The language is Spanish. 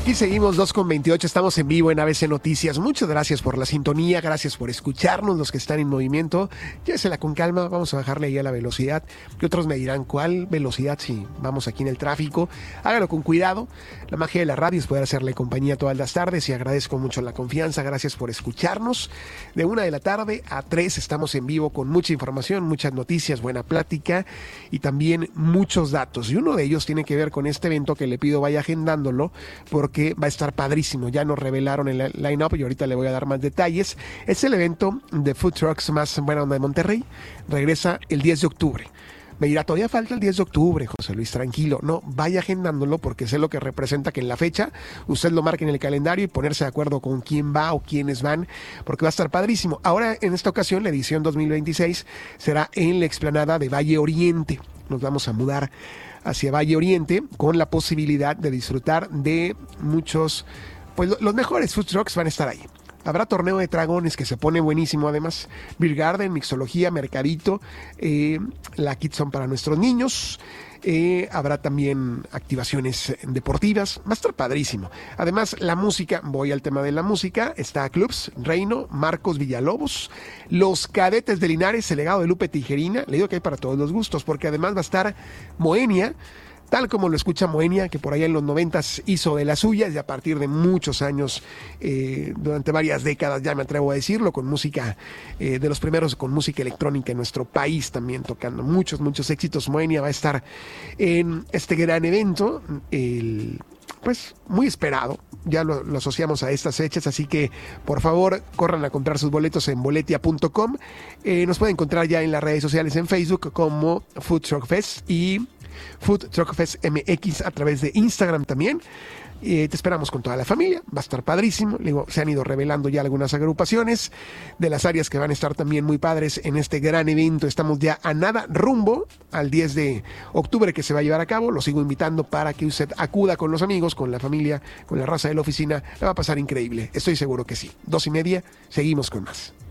Aquí seguimos 2:28, estamos en vivo en ABC Noticias. Muchas gracias por la sintonía, gracias por escucharnos, los que están en movimiento. Llévesela con calma, vamos a bajarle ahí a la velocidad. Que otros me dirán cuál velocidad si vamos aquí en el tráfico. Hágalo con cuidado. La magia de la radio es poder hacerle compañía todas las tardes y agradezco mucho la confianza. Gracias por escucharnos. De 1 de la tarde a 3 estamos en vivo con mucha información, muchas noticias, buena plática y también muchos datos. Y uno de ellos tiene que ver con este evento que le pido vaya agendándolo porque va a estar padrísimo. Ya nos revelaron el line-up y ahorita le voy a dar más detalles. Es el evento de food trucks más buena onda de Monterrey. Regresa el 10 de octubre. Me dirá, todavía falta el 10 de octubre, José Luis, tranquilo. No, vaya agendándolo porque sé lo que representa que en la fecha usted lo marque en el calendario y ponerse de acuerdo con quién va o quiénes van, porque va a estar padrísimo. Ahora, en esta ocasión, la edición 2026 será en la explanada de Valle Oriente. Nos vamos a mudar hacia Valle Oriente con la posibilidad de disfrutar de muchos, pues los mejores food trucks van a estar ahí. Habrá torneo de dragones que se pone buenísimo, además Beer Garden, mixología, mercadito, la Kids Zone para nuestros niños. Habrá también activaciones deportivas, va a estar padrísimo. Además, la música, voy al tema de la música, está Clubs, Reino, Marcos Villalobos, Los Cadetes de Linares, el legado de Lupe Tijerina, le digo que hay para todos los gustos, porque además va a estar Moenia, tal como lo escucha Moenia, que por allá en los 90s hizo de las suyas y a partir de muchos años, durante varias décadas, ya me atrevo a decirlo, con música, de los primeros con música electrónica en nuestro país también, tocando muchos éxitos. Moenia va a estar en este gran evento, pues muy esperado, ya lo asociamos a estas fechas, así que por favor corran a comprar sus boletos en boletia.com. Nos pueden encontrar ya en las redes sociales en Facebook como Food Truck Fest y Food Truck Fest MX a través de Instagram también. Te esperamos con toda la familia, va a estar padrísimo. Digo, se han ido revelando ya algunas agrupaciones de las áreas que van a estar también muy padres en este gran evento. Estamos ya a nada rumbo al 10 de octubre que se va a llevar a cabo. Lo sigo invitando para que usted acuda con los amigos, con la familia, con la raza de la oficina. Le va a pasar increíble, estoy seguro que sí. 2:30, seguimos con más.